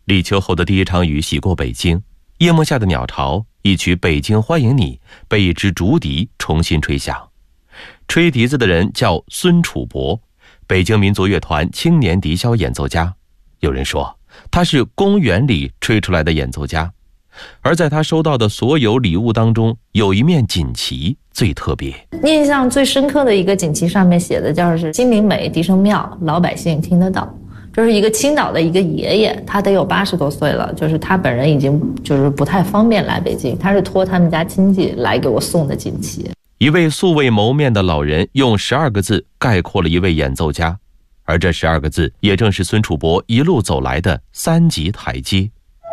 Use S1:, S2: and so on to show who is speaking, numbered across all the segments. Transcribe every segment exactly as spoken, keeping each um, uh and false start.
S1: 立秋后的第一场雨洗过北京，夜幕下的鸟巢，一曲《北京欢迎你》被一支竹笛重新吹响。吹笛子的人叫孙楚博，北京民族乐团青年笛箫演奏家。有人说他是公园里吹出来的演奏家，而在他收到的所有礼物当中，有一面锦旗最特别。
S2: 印象最深刻的一个锦旗上面写的叫是金陵美，笛声妙，老百姓听得到。这是一个青岛的一个爷爷，他得有八十多岁了，就是他本人已经就是不太方便来北京，他是托他们家亲戚来给我送的锦旗。
S1: 一位素未谋面的老人用十二个字概括了一位演奏家，而这十二个字也正是孙楚博一路走来的三级台阶。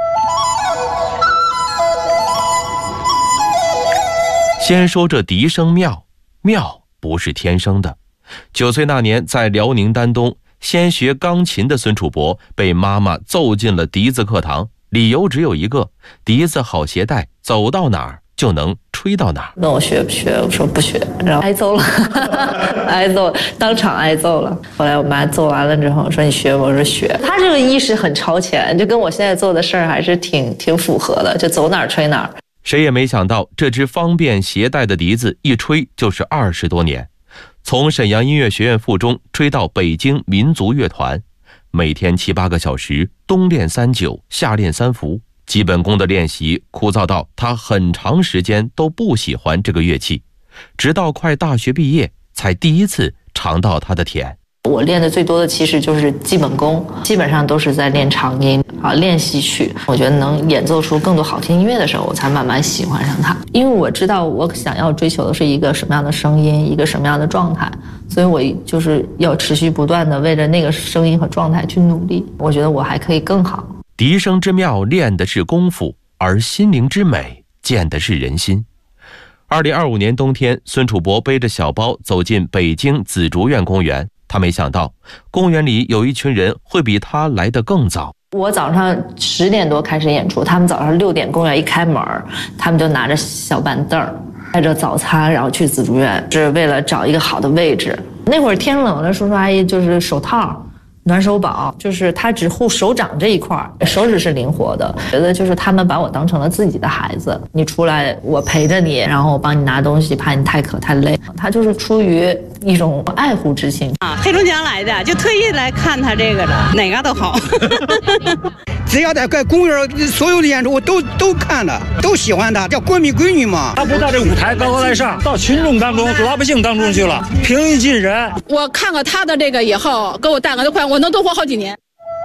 S1: 先说这笛声妙，妙不是天生的。九岁那年，在辽宁丹东先学钢琴的孙楚博被妈妈揍进了笛子课堂，理由只有一个：笛子好携带，走到哪儿就能吹到哪儿。
S2: 问我学不学，我说不学，然后挨揍了，挨揍，当场挨揍了。后来我妈揍完了之后说你学吗？我说学。他这个意识很超前，就跟我现在做的事儿还是挺挺符合的，就走哪儿吹哪儿。
S1: 谁也没想到，这支方便携带的笛子一吹就是二十多年，从沈阳音乐学院附中吹到北京民族乐团，每天七八个小时，冬练三九，夏练三伏。基本功的练习枯燥到他很长时间都不喜欢这个乐器，直到快大学毕业才第一次尝到它的甜。
S2: 我练的最多的其实就是基本功，基本上都是在练长音啊，练习曲。我觉得能演奏出更多好听音乐的时候，我才慢慢喜欢上它。因为我知道我想要追求的是一个什么样的声音，一个什么样的状态，所以我就是要持续不断的为了那个声音和状态去努力。我觉得我还可以更好。
S1: 笛声之妙练的是功夫，而心灵之美见的是人心。二零二五年冬天，孙楚博背着小包走进北京紫竹院公园，他没想到公园里有一群人会比他来得更早。
S2: 我早上十点多开始演出，他们早上六点公园一开门，他们就拿着小板凳带着早餐，然后去紫竹院，是为了找一个好的位置。那会儿天冷了，叔叔阿姨就是手套暖手宝，就是他只护手掌这一块，手指是灵活的。觉得就是他们把我当成了自己的孩子，你出来我陪着你，然后我帮你拿东西，怕你太渴太累。他就是出于一种爱护之情
S3: 啊。黑龙江来的，就特意来看他这个的，哪个都好。
S4: 只要在公园所有的演出我都都看了，都喜欢他，叫国民闺女嘛。
S5: 他不到这舞台高高在上，到群众当中、老百姓当中去了，平易近人。
S3: 我看过他的这个以后，给我带个的快，我能多活好几年。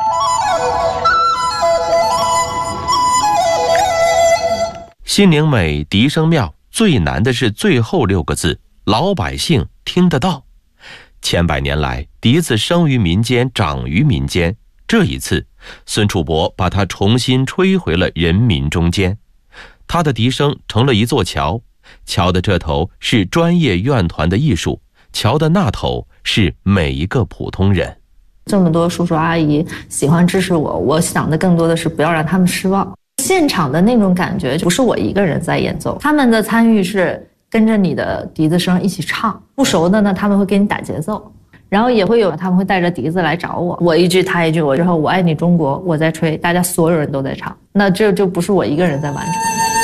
S1: 心灵美，笛声妙，最难的是最后六个字：老百姓听得到。千百年来，笛子生于民间，长于民间。这一次，孙楚博把它重新吹回了人民中间。他的笛声成了一座桥，桥的这头是专业院团的艺术，桥的那头是每一个普通人。
S2: 这么多叔叔阿姨喜欢支持我，我想的更多的是不要让他们失望。现场的那种感觉不是我一个人在演奏，他们的参与是跟着你的笛子声一起唱。不熟的呢，他们会给你打节奏，然后也会有他们会带着笛子来找我，我一句他一句，我之后我爱你中国，我在吹，大家所有人都在唱，那这就不是我一个人在完成。